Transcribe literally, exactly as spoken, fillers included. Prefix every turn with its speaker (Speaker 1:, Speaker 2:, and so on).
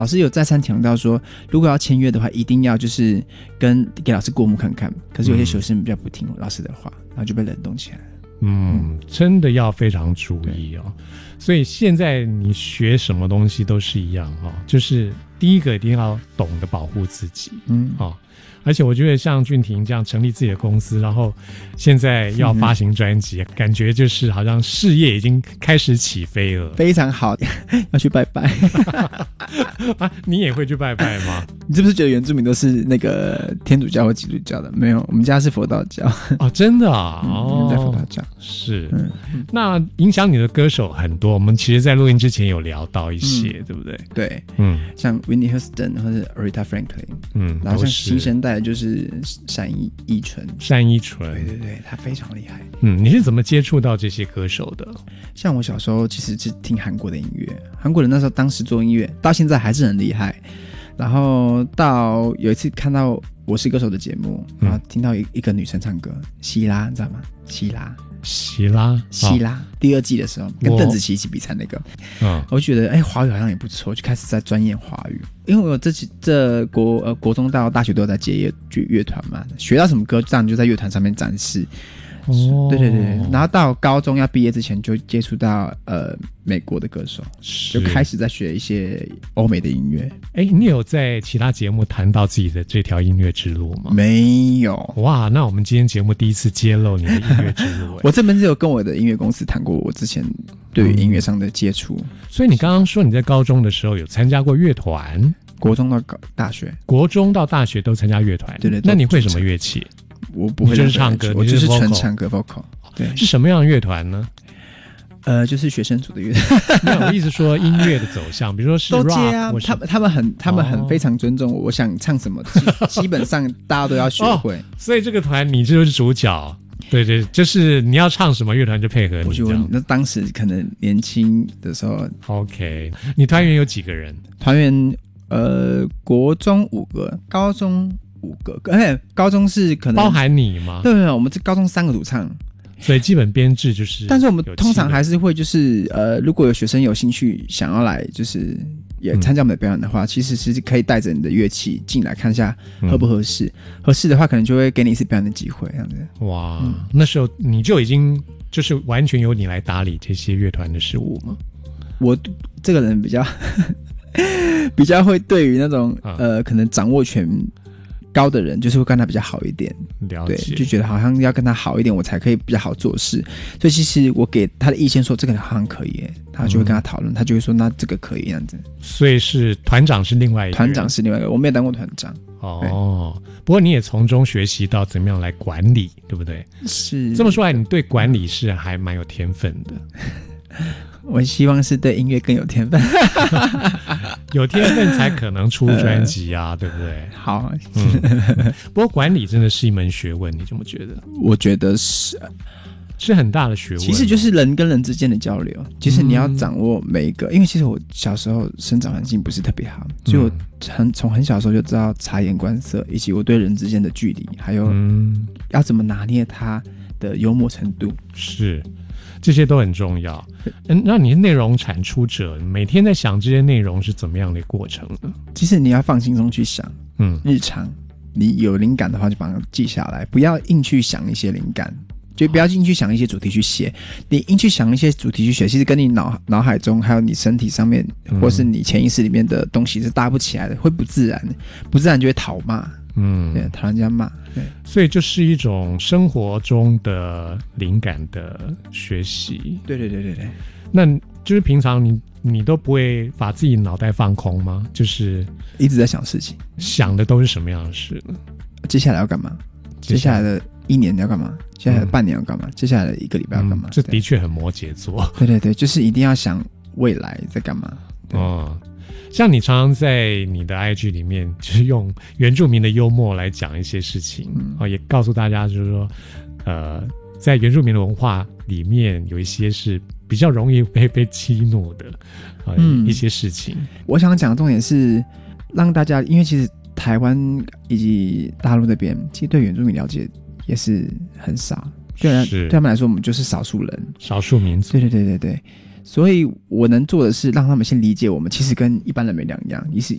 Speaker 1: 老师有再三强调说，如果要签约的话，一定要就是跟给老师过目看看。可是有些学生比较不听老师的话，然后就被冷冻起来了。
Speaker 2: 嗯，真的要非常注意哦。所以现在你学什么东西都是一样哦，就是第一个一定要懂得保护自己。嗯，哦。而且我觉得像俊廷这样成立自己的公司，然后现在要发行专辑、嗯、感觉就是好像事业已经开始起飞了，
Speaker 1: 非常好。要去拜拜
Speaker 2: 啊，你也会去拜拜吗？
Speaker 1: 你是不是觉得原住民都是那个天主教或基督教的？没有，我们家是佛道教。
Speaker 2: 哦，真的啊？
Speaker 1: 嗯、我们在佛道教。
Speaker 2: 是、嗯、那影响你的歌手很多，我们其实在录音之前有聊到一些、嗯、对不对？
Speaker 1: 对，嗯，像 Whitney Houston 或者 Aretha Franklin， 嗯，然后像新生代就是单依纯，
Speaker 2: 单依纯，
Speaker 1: 对对对，他非常厉害。
Speaker 2: 嗯，你是怎么接触到这些歌手的？
Speaker 1: 像我小时候其实是听韩国的音乐，韩国人那时候当时做音乐到现在还是很厉害。然后到有一次看到《我是歌手》的节目，然后听到一一个女生唱歌，希拉，你知道吗？希拉。
Speaker 2: 希拉
Speaker 1: 希拉、哦、第二季的时候跟邓紫棋一起比赛那个，嗯，我就觉得哎，华语好像也不错，就开始在钻研华语。因为我这这国呃国中到大学都有在接乐乐团嘛，学到什么歌，这样就在乐团上面展示。哦，对对对，然后到高中要毕业之前就接触到呃美国的歌手，就开始在学一些欧美的音乐。
Speaker 2: 哎，你有在其他节目谈到自己的这条音乐之路吗？
Speaker 1: 没有。
Speaker 2: 哇，那我们今天节目第一次揭露你的音乐之路。
Speaker 1: 我这边是有跟我的音乐公司谈过我之前对于音乐上的接触、嗯。
Speaker 2: 所以你刚刚说你在高中的时候有参加过乐团，
Speaker 1: 国中到大学，
Speaker 2: 国中到大学都参加乐团。对 对, 对，那你会什么乐器？
Speaker 1: 我不会，
Speaker 2: 就是唱歌，
Speaker 1: 我就是纯唱歌 vocal。对，
Speaker 2: 是什么样的乐团呢？
Speaker 1: 呃，就是学生组的乐团。
Speaker 2: 没有，我意思说音乐的走向，比如说是 rock，
Speaker 1: 都接啊。他们他们很他们很非常尊重我，我想唱什么，基本上大家都要学会。哦、
Speaker 2: 所以这个团你就是主角。对对，就是你要唱什么乐团就配合你这样。
Speaker 1: 那当时可能年轻的时候
Speaker 2: ，OK。你团员有几个人？
Speaker 1: 团员呃，国中五个，高中。五个，而且高中是可能
Speaker 2: 包含你吗？
Speaker 1: 对对对，我们这高中三个主唱，
Speaker 2: 所以基本编制就是。
Speaker 1: 但是我们通常还是会就是呃，如果有学生有兴趣想要来就是也参加我们的表演的话，嗯、其实是可以带着你的乐器进来看一下合不合适，嗯、合适的话可能就会给你一次表演的机会，这样子。
Speaker 2: 哇，嗯、那时候你就已经就是完全由你来打理这些乐团的事务吗？
Speaker 1: 我这个人比较比较会对于那种、嗯、呃可能掌握权高的人，就是会跟他比较好一点，
Speaker 2: 了解，
Speaker 1: 对，就觉得好像要跟他好一点，我才可以比较好做事。所以其实我给他的意见说这个好像可以，他就会跟他讨论、嗯，他就会说那这个可以这样子。
Speaker 2: 所以是团长是另外一个人，
Speaker 1: 团长是另外一个，我没有当过团长。
Speaker 2: 哦，不过你也从中学习到怎么样来管理，对不对？
Speaker 1: 是
Speaker 2: 这么说来，你对管理是还蛮有天分的。
Speaker 1: 我希望是对音乐更有天分。
Speaker 2: 有天分才可能出专辑啊、呃、对不对？
Speaker 1: 好、
Speaker 2: 嗯、不过管理真的是一门学问，你怎么觉得？
Speaker 1: 我觉得是
Speaker 2: 是很大的学问，
Speaker 1: 其实就是人跟人之间的交流，其实你要掌握每一个、嗯、因为其实我小时候生长环境不是特别好，所以我很从很小的时候就知道察言观色，以及我对人之间的距离，还有要怎么拿捏他的幽默程度，
Speaker 2: 是这些都很重要。嗯，那你是内容产出者，每天在想这些内容是怎么样的过程呢？
Speaker 1: 其实你要放轻松去想，嗯，日常你有灵感的话就把它记下来，不要硬去想一些灵感，就不要硬去想一些主题去写。你硬去想一些主题去写，其实跟你脑脑海中还有你身体上面，或是你潜意识里面的东西是搭不起来的，会不自然，不自然就会讨骂。嗯，对，讨人家骂，对，
Speaker 2: 所以就是一种生活中的灵感的学习。
Speaker 1: 对对对对对，
Speaker 2: 那就是平常你你都不会把自己脑袋放空吗？就是
Speaker 1: 一直在想事情，
Speaker 2: 想的都是什么样的事呢？
Speaker 1: 接下来要干嘛？接下来的一年要干嘛？接下来的半年要干嘛？嗯、接下来的一个礼拜要干嘛？
Speaker 2: 嗯、这的确很摩羯座。
Speaker 1: 对对对，就是一定要想未来在干嘛。
Speaker 2: 哦。像你常常在你的 I G 里面就是用原住民的幽默来讲一些事情、嗯哦、也告诉大家就是说呃，在原住民的文化里面有一些是比较容易被被激怒的、呃嗯、一些事情。
Speaker 1: 我想讲的重点是让大家，因为其实台湾以及大陆那边其实对原住民了解也是很少，对对他们来说我们就是少数人，
Speaker 2: 少数民族。
Speaker 1: 对对对对对， 所以我能做的是让他们先理解我们其实跟一般人没两样，你是